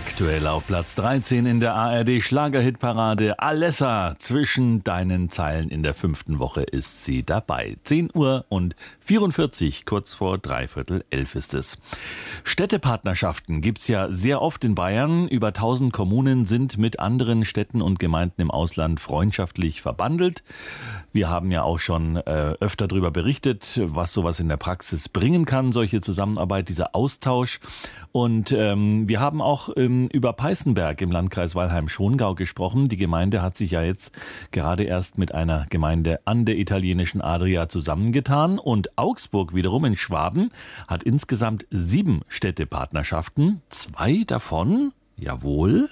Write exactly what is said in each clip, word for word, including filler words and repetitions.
Aktuell auf Platz dreizehn in der A R D-Schlagerhitparade. Alessa, zwischen deinen Zeilen in der fünften Woche ist sie dabei. zehn Uhr und vierundvierzig, kurz vor dreiviertel elf ist es. Städtepartnerschaften gibt's ja sehr oft in Bayern. Über tausend Kommunen sind mit anderen Städten und Gemeinden im Ausland freundschaftlich verbandelt. Wir haben ja auch schon äh, öfter darüber berichtet, was sowas in der Praxis bringen kann, solche Zusammenarbeit, dieser Austausch. Und ähm, wir haben auch ähm, über Peißenberg im Landkreis Weilheim-Schongau gesprochen. Die Gemeinde hat sich ja jetzt gerade erst mit einer Gemeinde an der italienischen Adria zusammengetan. Und Augsburg wiederum in Schwaben hat insgesamt sieben Städtepartnerschaften. Zwei davon, jawohl,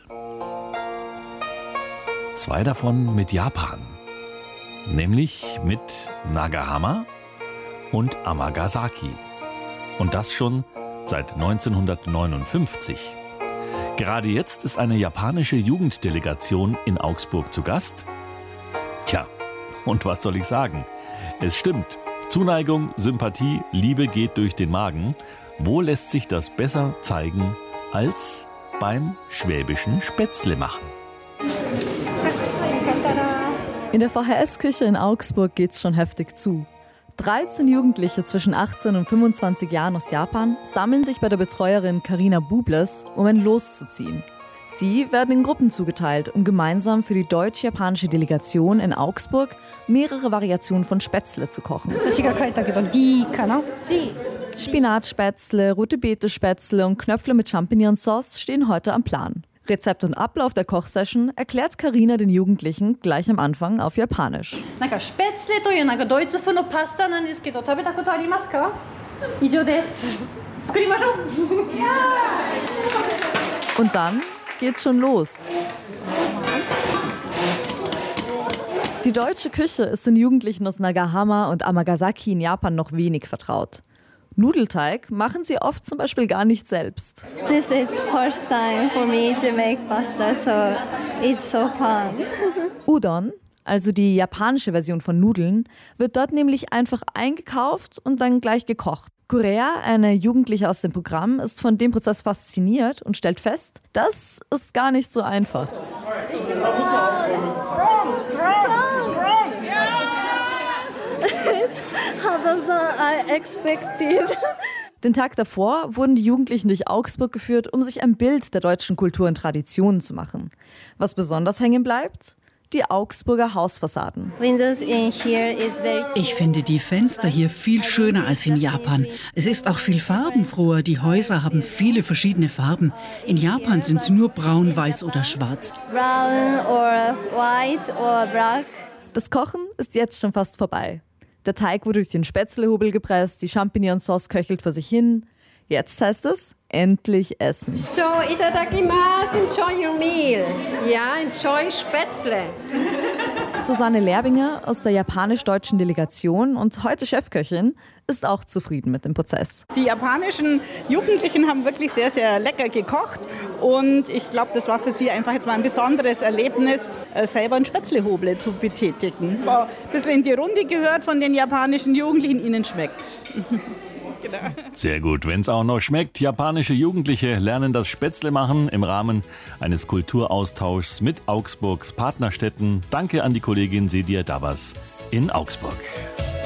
zwei davon mit Japan. Nämlich mit Nagahama und Amagasaki. Und das schon seit neunzehnhundertneunundfünfzig. Gerade jetzt ist eine japanische Jugenddelegation in Augsburg zu Gast. Tja, und was soll ich sagen? Es stimmt. Zuneigung, Sympathie, Liebe geht durch den Magen. Wo lässt sich das besser zeigen als beim schwäbischen Spätzle machen? In der V H S-Küche in Augsburg geht's schon heftig zu. dreizehn Jugendliche zwischen achtzehn und fünfundzwanzig Jahren aus Japan sammeln sich bei der Betreuerin Carina Bubles, um ein Los zu ziehen. Sie werden in Gruppen zugeteilt, um gemeinsam für die deutsch-japanische Delegation in Augsburg mehrere Variationen von Spätzle zu kochen. Spinatspätzle, rote Beete-Spätzle und Knöpfle mit Champignonsauce stehen heute am Plan. Rezept und Ablauf der Kochsession erklärt Carina den Jugendlichen gleich am Anfang auf Japanisch. Und dann geht's schon los. Die deutsche Küche ist den Jugendlichen aus Nagahama und Amagasaki in Japan noch wenig vertraut. Nudelteig machen sie oft zum Beispiel gar nicht selbst. This is first time for me to make pasta, so it's so fun. Udon, also die japanische Version von Nudeln, wird dort nämlich einfach eingekauft und dann gleich gekocht. Korea, eine Jugendliche aus dem Programm, ist von dem Prozess fasziniert und stellt fest, das ist gar nicht so einfach. Den Tag davor wurden die Jugendlichen durch Augsburg geführt, um sich ein Bild der deutschen Kultur und Traditionen zu machen. Was besonders hängen bleibt? Die Augsburger Hausfassaden. Ich finde die Fenster hier viel schöner als in Japan. Es ist auch viel farbenfroher. Die Häuser haben viele verschiedene Farben. In Japan sind sie nur braun, weiß oder schwarz. Brown or white or black. Das Kochen ist jetzt schon fast vorbei. Der Teig wurde durch den Spätzlehobel gepresst, die Champignonsauce köchelt vor sich hin. Jetzt heißt es, endlich essen. So, itadakimasu, enjoy your meal. Ja, enjoy Spätzle. Susanne Lerbinger aus der japanisch-deutschen Delegation und heute Chefköchin ist auch zufrieden mit dem Prozess. Die japanischen Jugendlichen haben wirklich sehr, sehr lecker gekocht und ich glaube, das war für sie einfach jetzt mal ein besonderes Erlebnis, selber einen Spätzlehoble zu betätigen. War ein bisschen in die Runde gehört von den japanischen Jugendlichen, ihnen schmeckt's. Genau. Sehr gut, wenn es auch noch schmeckt. Japanische Jugendliche lernen das Spätzle machen im Rahmen eines Kulturaustauschs mit Augsburgs Partnerstädten. Danke an die Kollegin Sedia Dabas in Augsburg.